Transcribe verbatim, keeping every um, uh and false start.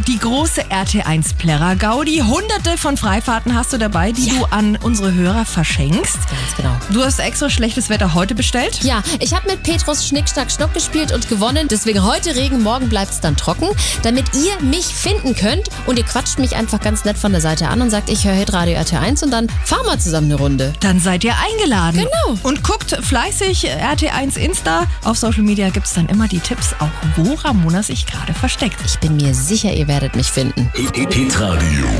die große R T eins Plärrer Gaudi. Hunderte von Freifahrten hast du dabei, die Ja. du an unsere Hörer verschenkst. Ganz genau. Du hast extra schlechtes Wetter heute bestellt. Ja, ich habe mit Petrus Schnick, Schnack, Schnuck gespielt und gewonnen. Deswegen heute Regen, morgen bleibt's dann trocken, damit ihr mich finden könnt. Und ihr quatscht mich einfach ganz nett von der Seite an und sagt, ich höre Hitradio R T eins und dann fahren wir zusammen eine Runde. Dann seid ihr eingeladen. Genau. Und guckt fleißig R T eins Insta. Auf Social Media gibt's dann immer die Tipps, auch wo Ramona sich gerade versteckt. Ich bin mir sicher, ihr werdet mich finden. Hitradio